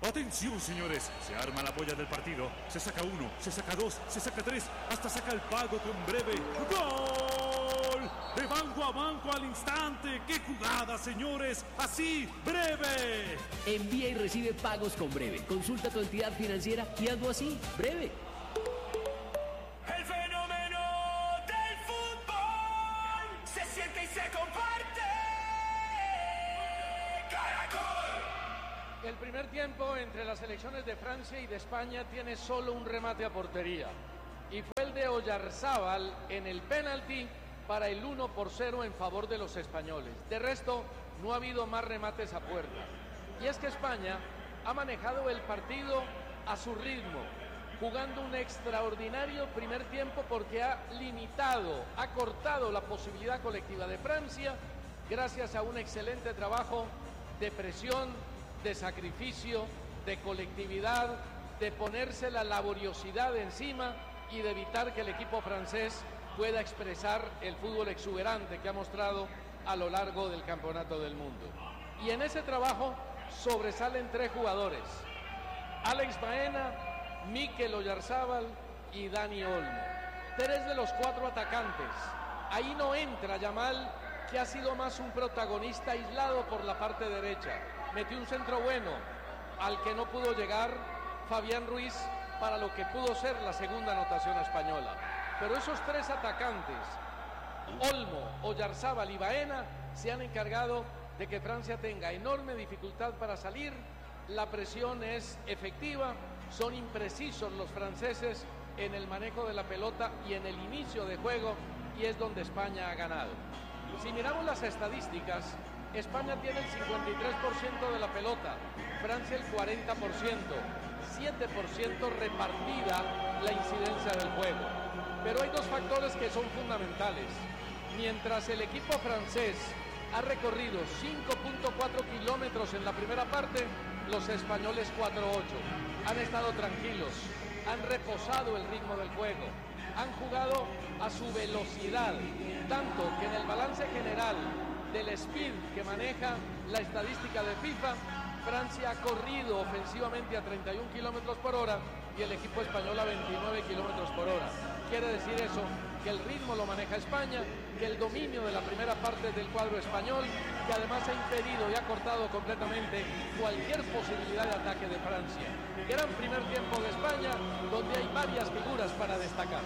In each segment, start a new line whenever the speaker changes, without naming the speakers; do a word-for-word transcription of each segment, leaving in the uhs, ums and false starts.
Atención, señores, se arma la polla del partido. Se saca uno, se saca dos, se saca tres, hasta saca el pago con breve. ¡Gol! De banco a banco al instante. ¡Qué jugada, señores! Así, breve.
Envía y recibe pagos con breve. Consulta tu entidad financiera y hazlo así, breve.
El fenómeno del fútbol se siente y se comparte.
El primer tiempo entre las selecciones de Francia y de España tiene solo un remate a portería y fue el de Oyarzábal en el penalti para el uno por cero en favor de los españoles. De resto, no ha habido más remates a puerta. Y es que España ha manejado el partido a su ritmo, jugando un extraordinario primer tiempo porque ha limitado, ha cortado la posibilidad colectiva de Francia gracias a un excelente trabajo de presión, de sacrificio, de colectividad, de ponerse la laboriosidad encima y de evitar que el equipo francés pueda expresar el fútbol exuberante que ha mostrado a lo largo del campeonato del mundo. Y en ese trabajo sobresalen tres jugadores: Alex Baena, Mikel Oyarzábal y Dani Olmo. Tres de los cuatro atacantes. Ahí no entra Yamal, que ha sido más un protagonista aislado por la parte derecha. Metió un centro bueno al que no pudo llegar Fabián Ruiz para lo que pudo ser la segunda anotación española. Pero esos tres atacantes, Olmo, Oyarzábal y Baena, se han encargado de que Francia tenga enorme dificultad para salir. La presión es efectiva, son imprecisos los franceses en el manejo de la pelota y en el inicio de juego, y es donde España ha ganado. Si miramos las estadísticas, España tiene el cincuenta y tres por ciento de la pelota, Francia el cuarenta por ciento, siete por ciento repartida la incidencia del juego. Pero hay dos factores que son fundamentales. Mientras el equipo francés ha recorrido cinco punto cuatro kilómetros en la primera parte, los españoles cuatro punto ocho. Han estado tranquilos, han reposado el ritmo del juego, han jugado a su velocidad, tanto que en el balance general del speed que maneja la estadística de FIFA, Francia ha corrido ofensivamente a treinta y un kilómetros por hora y el equipo español a veintinueve kilómetros por hora. Quiere decir eso, que el ritmo lo maneja España, que el dominio de la primera parte del cuadro español, que además ha impedido y ha cortado completamente cualquier posibilidad de ataque de Francia. Gran primer tiempo de España, donde hay varias figuras para destacar.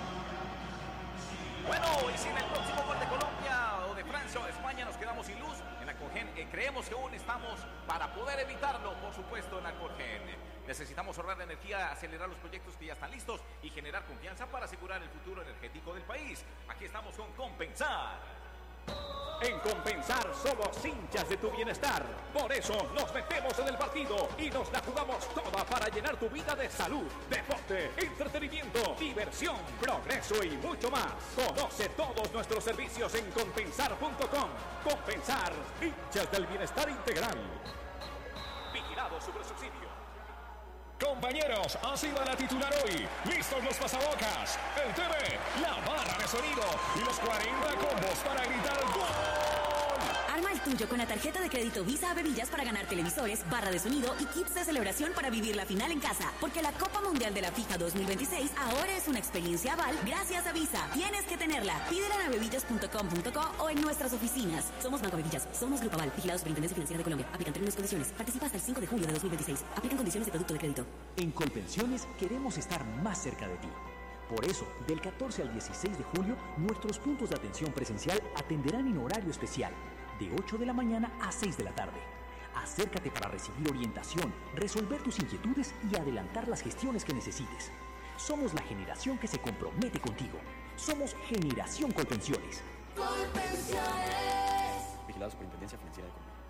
Bueno, y si en el próximo gol de Colombia o de Francia o de España nos quedamos sin luz, en Alcogen eh, creemos que aún estamos para poder evitarlo, por supuesto, en Alcogen. Necesitamos ahorrar energía, acelerar los proyectos que ya están listos y generar confianza para asegurar el futuro energético del país. Aquí estamos con Compensar.
En Compensar somos hinchas de tu bienestar. Por eso nos metemos en el partido y nos la jugamos toda para llenar tu vida de salud, deporte, entretenimiento, diversión, progreso y mucho más. Conoce todos nuestros servicios en compensar punto com. Compensar, hinchas del bienestar integral.
Vigilado Supersubsidio.
Compañeros, así va la titular hoy. Listos los pasabocas, el T V, la barra de sonido y los cuarenta combos para gritar ¡gol!
Arma el tuyo con la tarjeta de crédito Visa Bebillas para ganar televisores, barra de sonido y kits de celebración para vivir la final en casa. Porque la Copa Mundial de la FIFA dos mil veintiséis ahora es una experiencia aval gracias a Visa. Tienes que tenerla. Pídela en bebillas punto com punto co o en nuestras oficinas. Somos Banco Bebillas, somos Grupo Aval, vigilado Superintendencia Financiera de Colombia. Aplican términos y condiciones. Participa hasta el cinco de julio de dos mil veintiséis. Aplican condiciones de producto de crédito.
En Colpensiones queremos estar más cerca de ti. Por eso, del catorce al dieciséis de julio, nuestros puntos de atención presencial atenderán en horario especial, de ocho de la mañana a seis de la tarde. Acércate para recibir orientación, resolver tus inquietudes y adelantar las gestiones que necesites. Somos la generación que se compromete contigo. Somos Generación Colpensiones.
Colpensiones.
Vigilado Superintendencia Financiera de Colombia.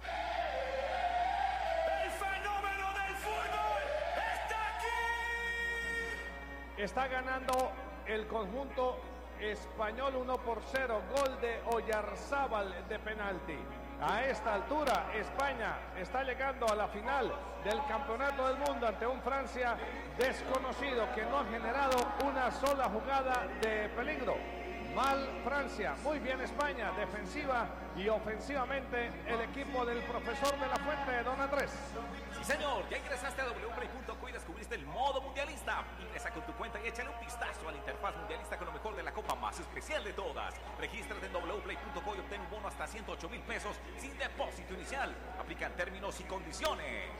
Está ganando el conjunto español uno por cero, gol de Oyarzábal de penalti. A esta altura, España está llegando a la final del Campeonato del Mundo ante un Francia desconocido que no ha generado una sola jugada de peligro. Mal Francia, muy bien España, defensiva y ofensivamente el equipo del profesor de la Fuente, don Andrés.
Sí, señor, ya ingresaste a doble u play punto co y descubriste el modo mundialista. Ingresa con tu cuenta y échale un vistazo a la interfaz mundialista con lo mejor de la copa más especial de todas. Regístrate en doble u play punto co y obtén un bono hasta ciento ocho mil pesos sin depósito inicial. Aplican términos y condiciones.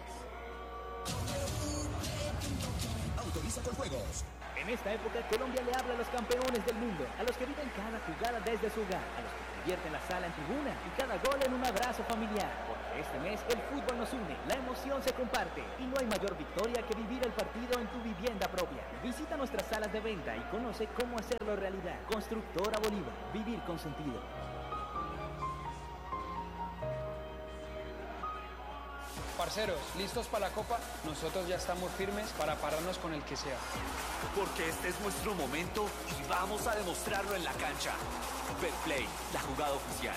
Autoriza con juegos.
En esta época, Colombia le habla a los campeones del mundo, a los que viven cada jugada desde su hogar, a los que convierten la sala en tribuna y cada gol en un abrazo familiar. Porque este mes el fútbol nos une, la emoción se comparte y no hay mayor victoria que vivir el partido en tu vivienda propia. Visita nuestras salas de venta y conoce cómo hacerlo realidad. Constructora Bolívar, vivir con sentido.
Parceros, ¿listos para la Copa? Nosotros ya estamos firmes para pararnos con el que sea.
Porque este es nuestro momento y vamos a demostrarlo en la cancha. Betplay, la jugada oficial.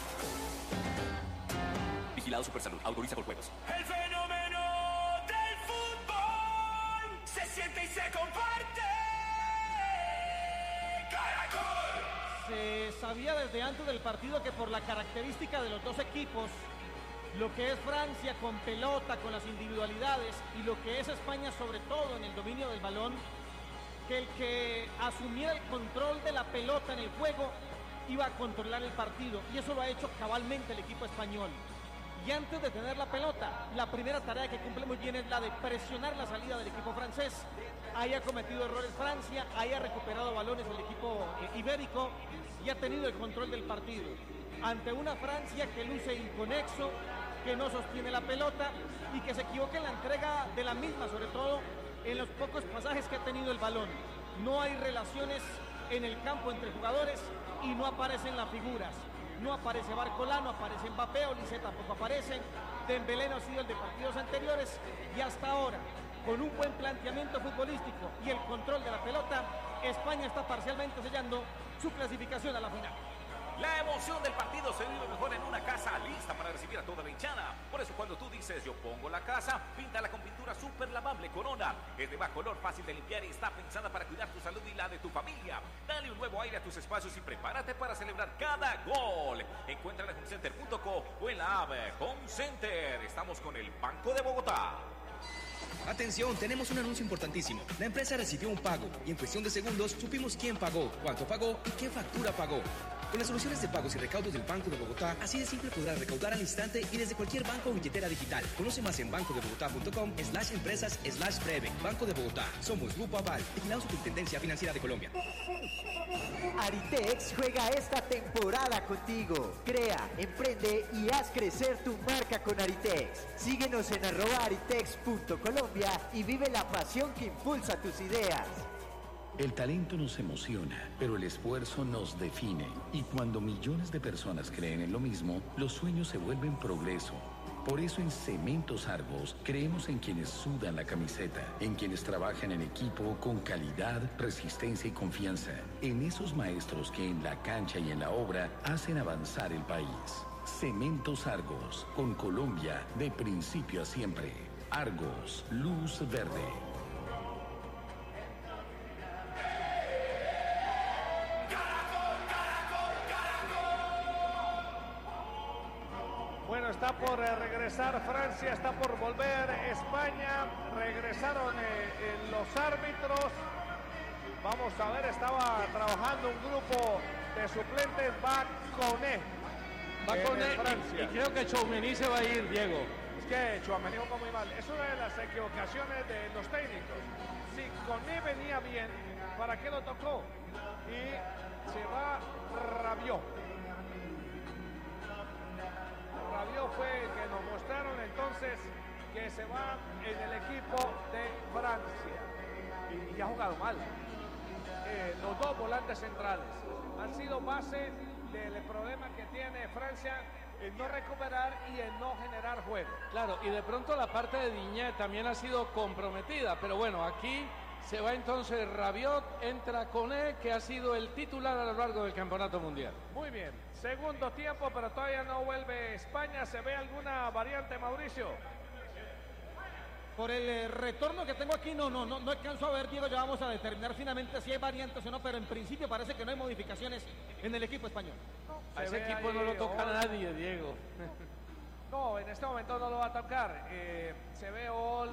Vigilado Supersalud, autoriza con juegos.
El fenómeno del fútbol se siente y se comparte. ¡Caracol!
Se sabía desde antes del partido que por la característica de los dos equipos, lo que es Francia con pelota, con las individualidades, y lo que es España sobre todo en el dominio del balón, que el que asumiera el control de la pelota en el juego iba a controlar el partido, y eso lo ha hecho cabalmente el equipo español. Y antes de tener la pelota, la primera tarea que cumple muy bien es la de presionar la salida del equipo francés. Ahí ha cometido errores Francia, ahí ha recuperado balones el equipo eh, ibérico y ha tenido el control del partido. Ante una Francia que luce inconexo, que no sostiene la pelota y que se equivoca en la entrega de la misma, sobre todo en los pocos pasajes que ha tenido el balón. No hay relaciones en el campo entre jugadores y no aparecen las figuras. No aparece Barcola, no aparece Mbappé, Olise tampoco aparecen. Dembélé no ha sido el de partidos anteriores y hasta ahora, con un buen planteamiento futbolístico y el control de la pelota, España está parcialmente sellando su clasificación a la final.
La emoción del partido se vive mejor en una casa lista para recibir a toda la hinchada. Por eso cuando tú dices yo pongo la casa, píntala con pintura súper lavable Corona. Es de bajo color, fácil de limpiar y está pensada para cuidar tu salud y la de tu familia. Dale un nuevo aire a tus espacios y prepárate para celebrar cada gol. Encuéntrala en home center punto co o en la app Home Center. Estamos con el Banco de Bogotá.
Atención, tenemos un anuncio importantísimo. La empresa recibió un pago y en cuestión de segundos supimos quién pagó, cuánto pagó y qué factura pagó. Con las soluciones de pagos y recaudos del Banco de Bogotá, así de simple podrás recaudar al instante y desde cualquier banco o billetera digital. Conoce más en banco de bogotá punto com slash empresas slash breve. Banco de Bogotá. Somos Grupo Aval, vigilado Superintendencia Financiera de Colombia.
Aritex juega esta temporada contigo. Crea, emprende y haz crecer tu marca con Aritex. Síguenos en arroba aritex punto colombia y vive la pasión que impulsa tus ideas.
El talento nos emociona, pero el esfuerzo nos define. Y cuando millones de personas creen en lo mismo, los sueños se vuelven progreso. Por eso en Cementos Argos creemos en quienes sudan la camiseta, en quienes trabajan en equipo con calidad, resistencia y confianza, en esos maestros que en la cancha y en la obra hacen avanzar el país. Cementos Argos, con Colombia de principio a siempre. Argos, luz verde.
Bueno, está por eh, regresar Francia, está por volver España, regresaron eh, eh, los árbitros. Vamos a ver, estaba trabajando un grupo de suplentes, Baconé.
Baconé, y, y creo que Tchouaméni se va a ir, Diego.
Es que Tchouaméni jugó muy mal, es una de las equivocaciones de los técnicos. Si Koné venía bien, ¿para qué lo tocó? Y se va Rabiot. Rabiot fue el que nos mostraron entonces que se va en el equipo de Francia y, y ha jugado mal. Eh, los dos volantes centrales han sido base del problema que tiene Francia en no recuperar y en no generar juego.
Claro, y de pronto la parte de Digne también ha sido comprometida, pero bueno, aquí se va entonces Rabiot, entra Koné, que ha sido el titular a lo largo del campeonato mundial.
Muy bien, segundo tiempo, pero todavía no vuelve España. ¿Se ve alguna variante, Mauricio?
Por el eh, retorno que tengo aquí, no, no, no, no alcanzo a ver, Diego. Ya vamos a determinar finalmente si hay variantes o no, pero en principio parece que no hay modificaciones en el equipo español.
No,
a ese equipo ahí, no lo toca oh, nadie, Diego.
No, en este momento no lo va a tocar. Eh, se ve All,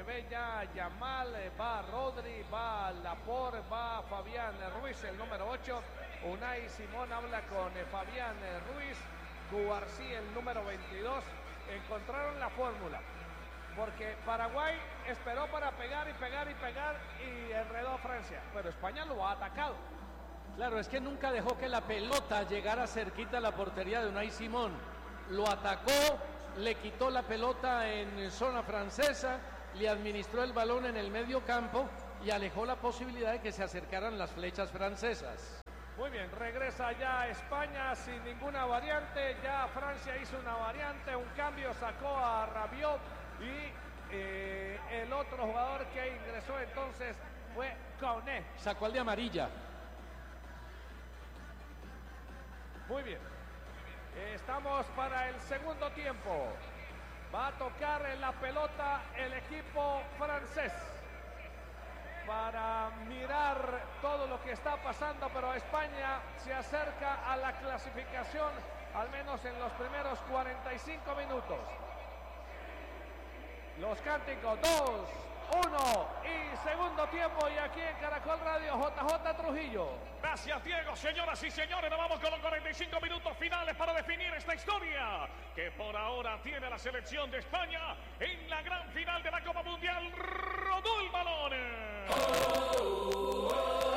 se ve ya Yamal, eh, va Rodri, va Laporte, va Fabián Ruiz, el número ocho. Unai Simón habla con eh, Fabián eh, Ruiz. Cubarsí, el número veintidós. Encontraron la fórmula. Porque Paraguay esperó para pegar y pegar y pegar y enredó a Francia. Pero España lo ha atacado.
Claro, es que nunca dejó que la pelota llegara cerquita a la portería de Unai Simón. Lo atacó, le quitó la pelota en zona francesa, le administró el balón en el medio campo y alejó la posibilidad de que se acercaran las flechas francesas.
Muy bien, regresa ya España sin ninguna variante. Ya Francia hizo una variante, un cambio, sacó a Rabiot y eh, el otro jugador que ingresó entonces fue Koné.
Sacó al de amarilla.
Muy bien. Estamos para el segundo tiempo. Va a tocar en la pelota el equipo francés para mirar todo lo que está pasando, pero España se acerca a la clasificación, al menos en los primeros cuarenta y cinco minutos. Los cánticos, dos, uno y segundo tiempo, y aquí en Caracol Radio, J J Trujillo.
Gracias, Diego. Señoras y señores, nos vamos con los cuarenta y cinco minutos finales para definir esta historia que por ahora tiene la selección de España en la gran final de la Copa Mundial. Rodó el balón. Oh, oh, oh,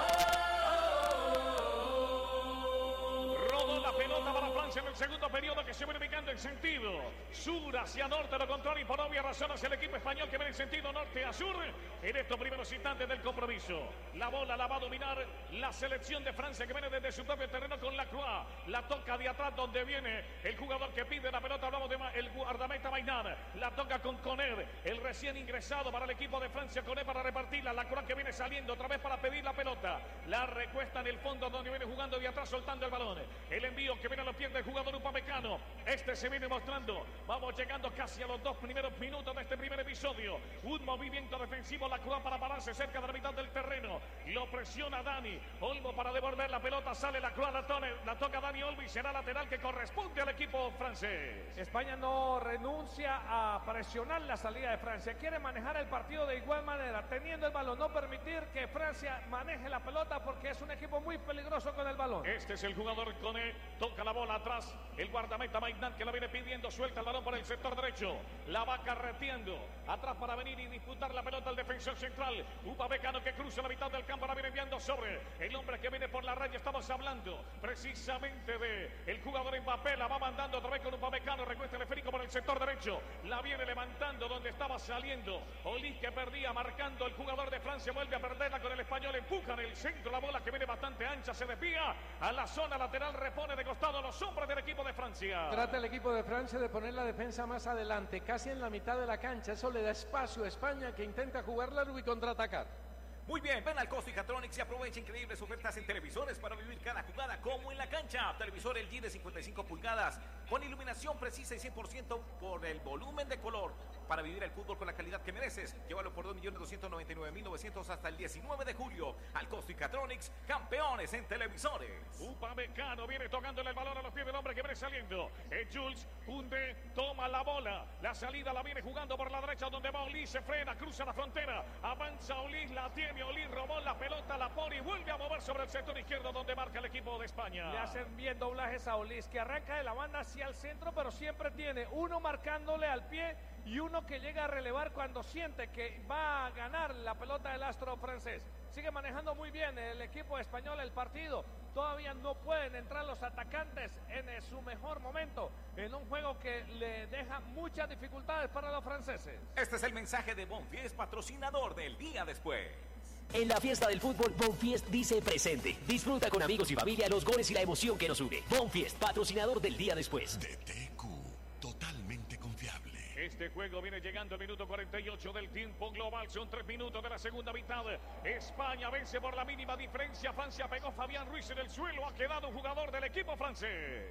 oh. Rodó la pelota para Francia en el segundo periodo, que se viene ubicando en sentido sur hacia norte, lo contrario, y por obvias razones el equipo español que viene en sentido norte a sur en estos primeros instantes del compromiso. La bola la va a dominar la selección de Francia, que viene desde su propio terreno con Lacroix. La toca de atrás donde viene el jugador que pide la pelota. Hablamos de el guardameta Maynard. La toca con Koné, el recién ingresado para el equipo de Francia. Koné para repartirla. Lacroix que viene saliendo otra vez para pedir la pelota. La recuesta en el fondo donde viene jugando de atrás, soltando el balón. El envío que viene a los pies del jugador upamecano. Este se viene mostrando. Vamos llegando casi a los dos primeros minutos de este primer episodio. Un movimiento defensivo. Lacroix para pararse cerca de la mitad del terreno. Lo presiona Dani Olmo para devolver la pelota. Sale Lacroix, la, la toca Dani Olmo y será lateral que corresponde al equipo francés.
España no renuncia a presionar la salida de Francia. Quiere manejar el partido de igual manera, teniendo el balón, no permitir que Francia maneje la pelota, porque es un equipo muy peligroso con el balón.
Este es el jugador Koné, toca la bola atrás, el guardameta Maynard que la viene pidiendo, suelta el balón por el sector derecho, la va carreteando atrás para venir y disputar la pelota al defensor central, Upamecano que cruza la mitad del campo, la viene enviando sobre el hombre que viene por la raya. Estamos hablando precisamente de el jugador Mbappé, la va mandando otra vez con Upamecano, recuesta el esférico por el sector derecho, la viene levantando donde estaba saliendo Olís, que perdía, marcando el jugador de Francia, vuelve a perderla con el español, empuja en el centro la bola que viene bastante ancha, se desvía a la zona lateral, repone de costado los hombres del equipo de Francia.
Trata el equipo de Francia de poner la defensa más adelante, casi en la mitad de la cancha. Eso le da espacio a España, que intenta jugar largo y contraatacar.
Muy bien, ven al Costa y Catronics y aprovecha increíbles ofertas en televisores para vivir cada jugada como en la cancha. Televisor L G de cincuenta y cinco pulgadas con iluminación precisa y cien por ciento por el volumen de color para vivir el fútbol con la calidad que mereces. Llévalo por dos millones doscientos noventa y nueve mil novecientos hasta el diecinueve de julio. Al Costa y Catronics, campeones en televisores.
Upamecano viene tocándole el balón a los pies del hombre que viene saliendo. Es Jules Koundé, toma la bola. La salida la viene jugando por la derecha donde va Olís, se frena, cruza la frontera. Avanza Olís, la tiene Olís, robó la pelota, la pone y vuelve a mover sobre el sector izquierdo donde marca el equipo de España.
Le hacen bien doblajes a Olís, que arranca de la banda hacia el centro, pero siempre tiene uno marcándole al pie y uno que llega a relevar cuando siente que va a ganar la pelota del astro francés. Sigue manejando muy bien el equipo español el partido. Todavía no pueden entrar los atacantes en su mejor momento, en un juego que le deja muchas dificultades para los franceses.
Este es el mensaje de Bonfies, patrocinador del día después.
En la fiesta del fútbol, Bonfiest dice presente. Disfruta con amigos y familia los goles y la emoción que nos une. Bonfiest, patrocinador del día después.
D T Q, totalmente confiable.
Este juego viene llegando al minuto cuarenta y ocho del tiempo global. Son tres minutos de la segunda mitad. España vence por la mínima diferencia. Francia pegó Fabián Ruiz en el suelo. Ha quedado un jugador del equipo francés.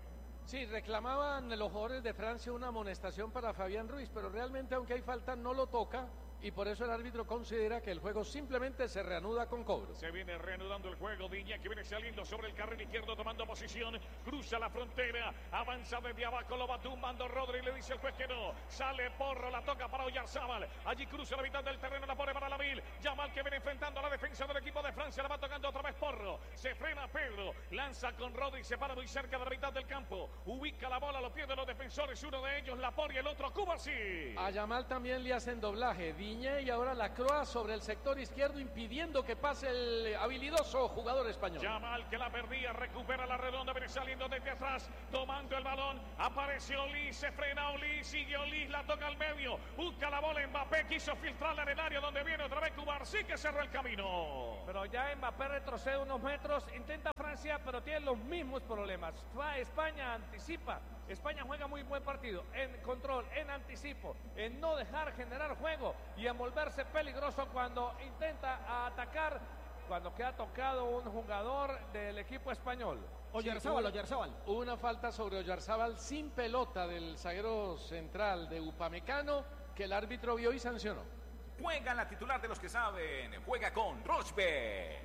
Sí, reclamaban los jugadores de Francia una amonestación para Fabián Ruiz, pero realmente, aunque hay falta, no lo toca y por eso el árbitro considera que el juego simplemente se reanuda con cobro.
Se viene reanudando el juego. Diña que viene saliendo sobre el carril izquierdo tomando posición, cruza la frontera, avanza desde abajo, lo va tumbando Rodri, le dice el juez que no, sale Porro, la toca para Oyarzábal, allí cruza la mitad del terreno, la pone para Lamil, Yamal que viene enfrentando a la defensa del equipo de Francia, la va tocando otra vez Porro, se frena Pedro, lanza con Rodri, se para muy cerca de la mitad del campo, ubica la bola a los pies de los defensores, uno de ellos Laporte y el otro Cubarsí.
A Yamal también le hacen doblaje, Diñé y ahora la Croa sobre el sector izquierdo impidiendo que pase el habilidoso jugador español.
Yamal que la perdía, recupera la redonda, viene saliendo desde atrás, tomando el balón, aparece Olís, se frena Olís, sigue Olís, la toca al medio, busca la bola, Mbappé quiso filtrarla en el área donde viene otra vez Cubarsí que cerró el camino.
Pero ya Mbappé retrocede unos metros, intenta Francia, pero tiene los mismos problemas. España anticipa, España juega muy buen partido, en control, en anticipo, en no dejar generar juego y en volverse peligroso cuando intenta atacar, cuando queda tocado un jugador del equipo español.
Oyarzábal, Oyarzábal.
Una falta sobre Oyarzábal sin pelota del zaguero central de Upamecano que el árbitro vio y sancionó.
Juega la titular de los que saben, juega con Rochebet.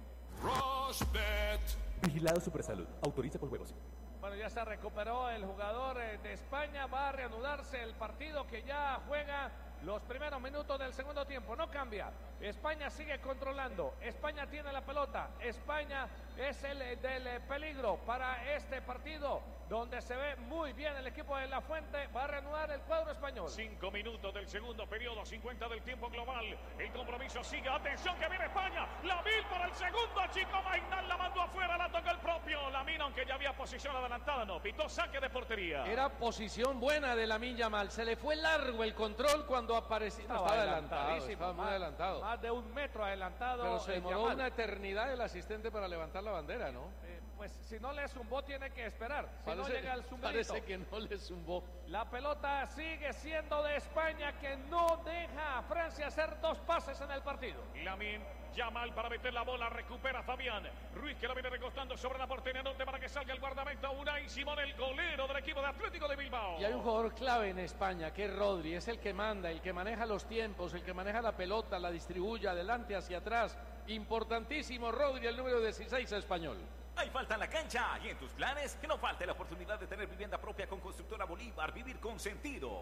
Rochebet.
Vigilado Supersalud. Autoriza con juegos.
Bueno, ya se recuperó el jugador de España, va a reanudarse el partido que ya juega los primeros minutos del segundo tiempo, no cambia. España sigue controlando, España tiene la pelota, España es el del peligro para este partido, donde se ve muy bien el equipo de La Fuente, va a reanudar el cuadro español.
Cinco minutos del segundo periodo, cincuenta del tiempo global, el compromiso sigue, atención que viene España, Lamil para el segundo, Chico Maynard la mandó afuera, la toca el propio Lamine, aunque ya había posición adelantada, no, pitó saque de portería.
Era posición buena de Lamine Yamal, se le fue largo el control cuando apareció,
estaba,
estaba adelantado, estaba muy
más,
adelantado.
Más de un metro adelantado.
Pero se demoró
Yamal.
una eternidad el asistente para levantar la bandera, ¿no?
Eh, pues si no le zumbó tiene que esperar, si
parece,
no llega el zumbito.
Parece que no le zumbó.
La pelota sigue siendo de España, que no deja a Francia hacer dos pases en el partido.
Lamine Yamal para meter la bola, recupera Fabián Ruiz que la viene recostando sobre la portería norte para que salga el guardameta Unai Simón, el golero del equipo de Atlético de Bilbao.
Y hay un jugador clave en España que es Rodri, es el que manda, el que maneja los tiempos, el que maneja la pelota, la distribuye adelante hacia atrás. Importantísimo Rodri, el número dieciséis español.
Hay falta en la cancha y en tus planes que no falte la oportunidad de tener vivienda propia con Constructora Bolívar, vivir con sentido.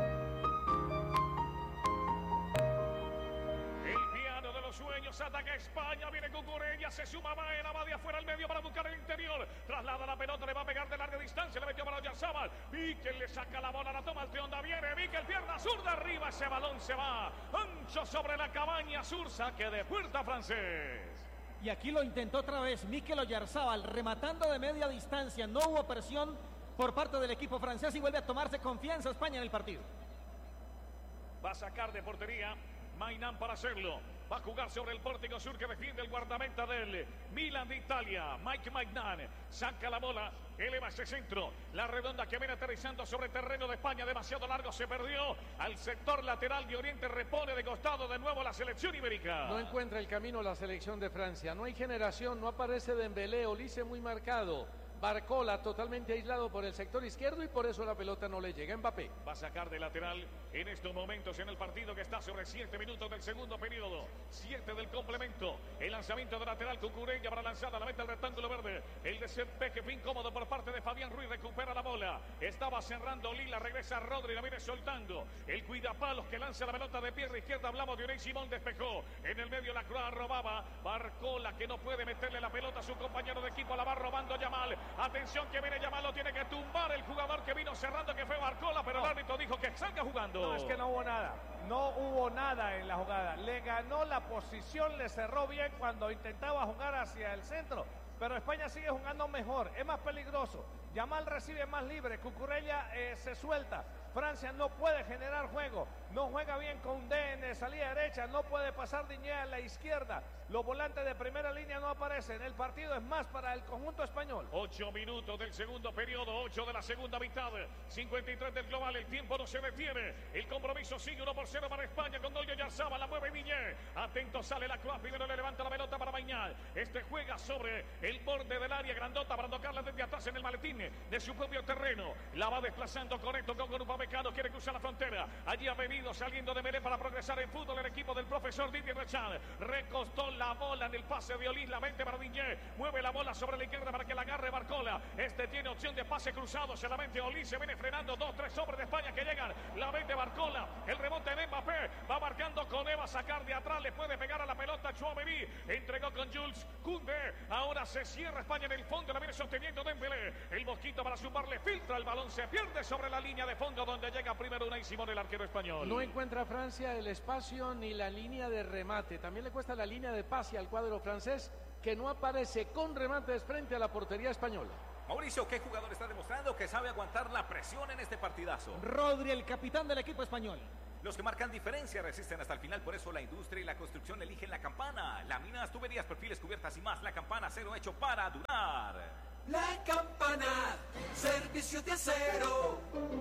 El piano de los sueños ataca a España, viene Cucurella, se suma Baena, va de afuera al medio para buscar el interior, traslada la pelota, le va a pegar de larga distancia, le metió para Oyarzábal, Mikel le saca la bola, la toma el Trionda, viene Mikel, pierna zurda arriba, ese balón se va ancho sobre la cabaña sur, saque de puerta francés.
Y aquí lo intentó otra vez Mikel Oyarzábal, rematando de media distancia. No hubo presión por parte del equipo francés y vuelve a tomarse confianza España en el partido.
Va a sacar de portería Maynard para hacerlo. Va a jugar sobre el pórtico sur que defiende el guardameta del Milan de Italia. Mike Maignan saca la bola, eleva ese centro. La redonda que viene aterrizando sobre el terreno de España, demasiado largo, se perdió. Al sector lateral de Oriente repone de costado de nuevo la selección ibérica.
No encuentra el camino la selección de Francia. No hay generación, no aparece Dembélé, Olise muy marcado. Barcola totalmente aislado por el sector izquierdo y por eso la pelota no le llega a Mbappé.
Va a sacar de lateral en estos momentos en el partido que está sobre siete minutos del segundo periodo. siete del complemento. El lanzamiento de lateral Cucurella para lanzada, la mete al rectángulo verde. El desempeje fue incómodo por parte de Fabián Ruiz, recupera la bola. Estaba cerrando Lila, regresa Rodri, la viene soltando. El cuidapalos que lanza la pelota de pierna izquierda, hablamos de Unai Simón, despejó. En el medio la Croa robaba. Barcola que no puede meterle la pelota a su compañero de equipo, la va robando Yamal. Atención que viene Yamal, lo tiene que tumbar el jugador que vino cerrando, que fue Barcola, pero el árbitro dijo que salga jugando.
No, es que no hubo nada, no hubo nada en la jugada. Le ganó la posición, le cerró bien cuando intentaba jugar hacia el centro, pero España sigue jugando mejor, es más peligroso. Yamal recibe más libre, Cucurella eh, se suelta. Francia no puede generar juego, no juega bien con D en salida derecha, no puede pasar Diñé a la izquierda. Los volantes de primera línea no aparecen. El partido es más para el conjunto español.
Ocho minutos del segundo periodo, ocho de la segunda mitad, cincuenta y tres del global. El tiempo no se detiene. El compromiso sigue uno por cero para España con gol de Oyarzábal. La mueve Diñé. Atento sale la Croa. Primero le levanta la pelota para Maynard. Este juega sobre el borde del área grandota para tocarla desde atrás en el maletín de su propio terreno. La va desplazando correcto con Upamecano. Quiere cruzar la frontera. Allí ha venido venido saliendo de Melé para progresar en fútbol el equipo del profesor Didier Deschamps. Recostó la bola en el pase de Olís, la mente para Diñé. Mueve la bola sobre la izquierda para que la agarre Barcola. Este tiene opción de pase cruzado. Se la mente Olís, se viene frenando. Dos, tres hombres de España que llegan. La mente Barcola. El rebote de Mbappé. Va marcando con Eva, sacar de atrás. Le puede pegar a la pelota Chouameni. Entregó con Jules Koundé. Ahora se cierra España en el fondo. La viene sosteniendo Dembélé. El mosquito para sumarle filtra el balón. Se pierde sobre la línea de fondo donde llega primero Unai Simón, el arquero español.
No encuentra Francia el espacio ni la línea de remate. También le cuesta la línea de pase al cuadro francés, que no aparece con remates frente a la portería española.
Mauricio, ¿qué jugador está demostrando que sabe aguantar la presión en este partidazo?
Rodri, el capitán del equipo español.
Los que marcan diferencia resisten hasta el final, por eso la industria y la construcción eligen la Campana. Láminas, tuberías, perfiles, cubiertas y más. La Campana, acero hecho para durar.
La Campana, servicio de acero.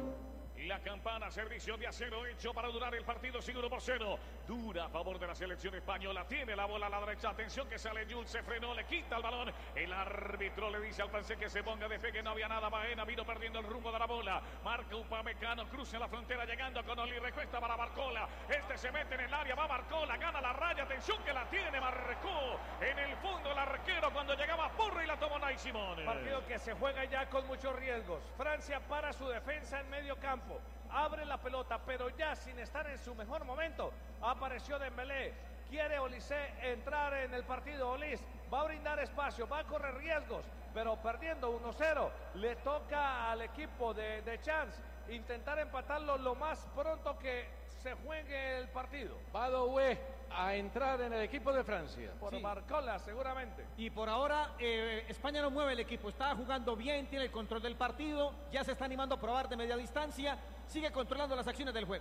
La Campana, servicio de acero hecho para durar el partido, sigue uno por cero. Dura a favor de la selección española. Tiene la bola a la derecha. Atención que sale Jules, se frenó, le quita el balón. El árbitro le dice al francés que se ponga de fe, que no había nada. Baena vino perdiendo el rumbo de la bola. Marca Upamecano, cruza la frontera llegando con Oli. Recuesta para Barcola. Este se mete en el área, va Barcola, gana la raya. Atención que la tiene, marcó en el fondo el arquero cuando llegaba Porro y la tomó Unai Simón.
Partido que se juega ya con muchos riesgos. Francia para su defensa en medio campo. Abre la pelota, pero ya sin estar en su mejor momento. Apareció Dembélé. Quiere Olise entrar en el partido. Olís va a brindar espacio, va a correr riesgos, pero perdiendo uno cero. Le toca al equipo de, de Chance intentar empatarlo lo más pronto que se juegue el partido.
Badoué a entrar en el equipo de Francia.
Por
Sí.
Barcola, seguramente.
Y por ahora eh, España no mueve el equipo, está jugando bien, tiene el control del partido, ya se está animando a probar de media distancia, sigue controlando las acciones del juego.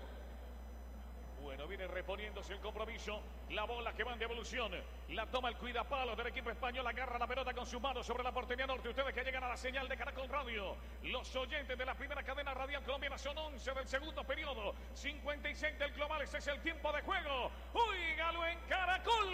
Bueno, viene reponiéndose el compromiso. La bola que va en devolución. La toma el cuidapalo del equipo español. Agarra la pelota con sus manos sobre la portería norte. Ustedes que llegan a la señal de Caracol Radio. Los oyentes de la primera cadena radial colombiana son once del segundo periodo. cincuenta y seis del global. Ese es el tiempo de juego. ¡Óigalo en Caracol!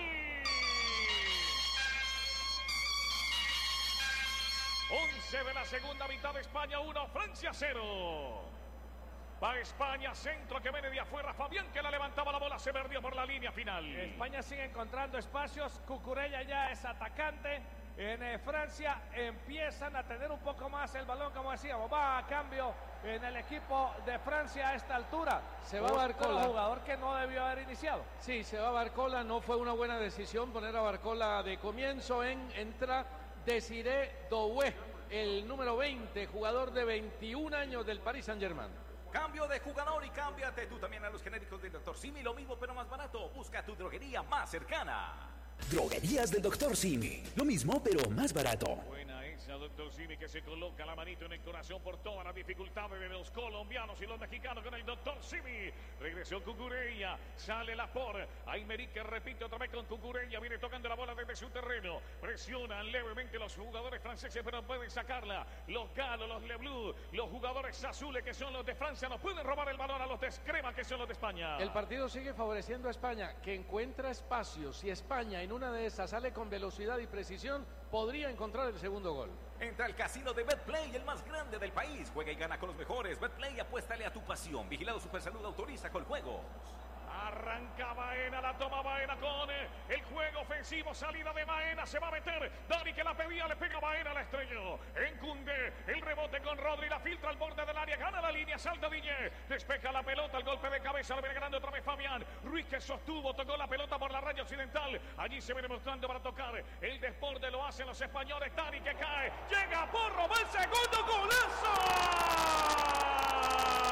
once de la segunda mitad de España uno, Francia cero. Va España, centro que viene de afuera. Fabián que la levantaba la bola, se perdió por la línea final.
España sigue encontrando espacios. Cucurella ya es atacante. En eh, Francia empiezan a tener un poco más el balón, como decíamos. Va a cambio en el equipo de Francia a esta altura.
Se va a Barcola.
Un jugador que no debió haber iniciado.
Sí, se va Barcola. No fue una buena decisión poner a Barcola de comienzo. En entra Desiré Doué, el número veinte, jugador de veintiún años del Paris Saint-Germain.
Cambio de jugador y cámbiate tú también a los genéricos del doctor Simi. Lo mismo pero más barato. Busca tu droguería más cercana.
Droguerías del doctor Simi. Lo mismo, pero más barato.
Buena esa, doctor Simi, que se coloca la manito en el corazón por todas las dificultades de los colombianos y los mexicanos con el doctor Simi. Regresó Cucurella, sale la por. Aymeric que repite otra vez con Cucurella. Viene tocando la bola desde su terreno. Presionan levemente los jugadores franceses, pero no pueden sacarla. Los galos, los Leblou, los jugadores azules que son los de Francia, no pueden robar el balón a los de Crema que son los de España.
El partido sigue favoreciendo a España, que encuentra espacios. Si España en una de esas sale con velocidad y precisión, podría encontrar el segundo gol.
Entra al casino de Betplay, el más grande del país. Juega y gana con los mejores. Betplay, apuéstale a tu pasión. Vigilado Supersalud, autoriza con juegos.
Arranca Baena, la toma Baena con el juego ofensivo, salida de Baena, se va a meter, Dani que la pedía, le pega Baena, la estrelló, en Koundé, el rebote con Rodri, la filtra al borde del área, gana la línea, salta Diñé, despeja la pelota, el golpe de cabeza, lo viene ganando otra vez Fabián, Ruiz que sostuvo, tocó la pelota por la raya occidental, allí se viene mostrando para tocar, el desborde lo hacen los españoles, Dani que cae, llega Porro, va el segundo golazo.